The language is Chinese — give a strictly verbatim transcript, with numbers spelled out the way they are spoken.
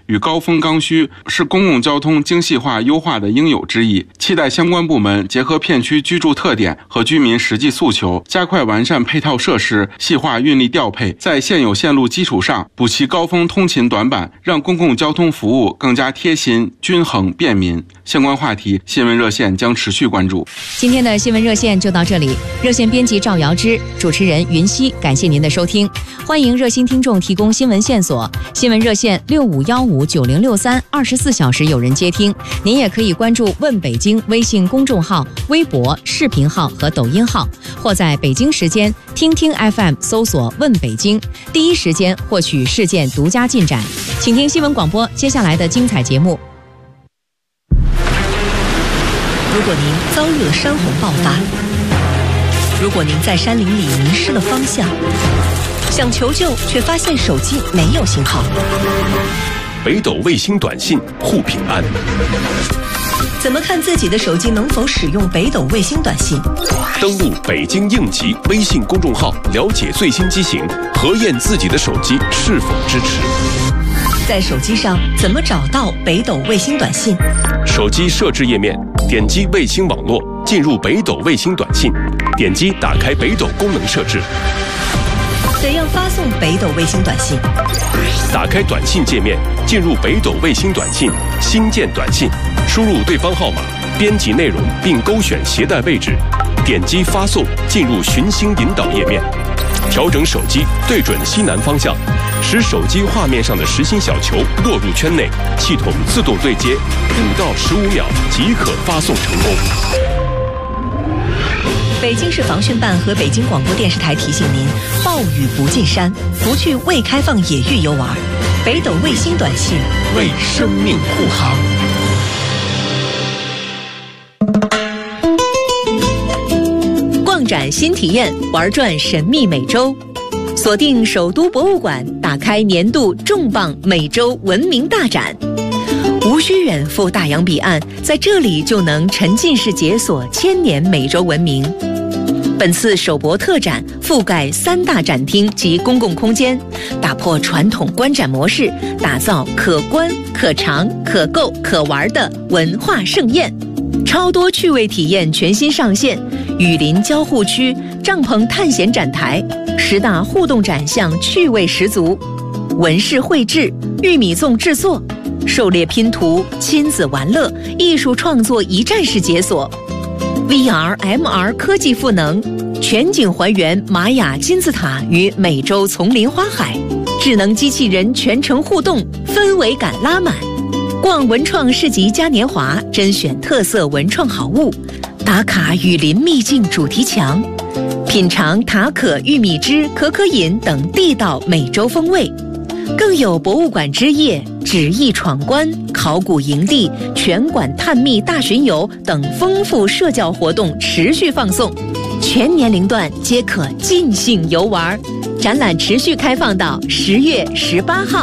与高峰刚需，是公共交通精细化优化的应有之义。期待相关部门结合片区居住特点和居民实际诉求，加快完善配套设施，细化运力调配，在现有线路基础上补齐高峰通勤短板，让公共交通服务更加贴心、均衡、便民。相关话题，新闻热线将持续关注。 今天的新闻热线就到这里，热线编辑赵瑶芝，主持人云熙，感谢您的收听。欢迎热心听众提供新闻线索，新闻热线六五幺五九零六三，二十四小时有人接听。您也可以关注“问北京”微信公众号、微博、视频号和抖音号，或在北京时间听听 F M 搜索“问北京”，第一时间获取事件独家进展。请听新闻广播接下来的精彩节目。 如果您遭遇了山洪爆发，如果您在山林里迷失了方向，想求救却发现手机没有信号， 北斗卫星短信护平安。 怎么看自己的手机能否使用北斗卫星短信？ 登录北京应急微信公众号，了解最新机型，核验自己的手机是否支持。 在手机上怎么找到北斗卫星短信？ 手机设置页面，点击卫星网络，进入北斗卫星短信，点击打开北斗功能设置。 怎样发送北斗卫星短信？ 打开短信界面，进入北斗卫星短信，新建短信，输入对方号码，编辑内容并勾选携带位置，点击发送，进入寻星引导页面，调整手机对准西南方向，使手机画面上的实心小球落入圈内，系统自动对接，五到十五秒即可发送成功。 北京市防汛办和北京广播电视台提醒您：暴雨不进山，不去未开放野域游玩。北斗卫星短信为生命护航。 逛展新体验，玩转神秘美洲。锁定首都博物馆，打开年度重磅美洲文明大展。无需远赴大洋彼岸，在这里就能沉浸式解锁千年美洲文明。本次首博特展覆盖三大展厅及公共空间，打破传统观展模式，打造可观、可尝、可购、可玩的文化盛宴。超多趣味体验全新上线，雨林交互区、帐篷探险展台，十大互动展项趣味十足。纹饰绘制、玉米粽制作、狩猎拼图、亲子玩乐、艺术创作一站式解锁。V R、M R 科技赋能，全景还原玛雅金字塔与美洲丛林花海，智能机器人全程互动，氛围感拉满。逛文创市集嘉年华，甄选特色文创好物，打卡雨林秘境主题墙，品尝塔可玉米汁、可可饮等地道美洲风味。更有博物馆之夜、纸艺闯关、考古营地、全馆探秘大巡游等丰富社交活动持续放送，全年龄段皆可尽兴游玩。展览持续开放到十月十八号。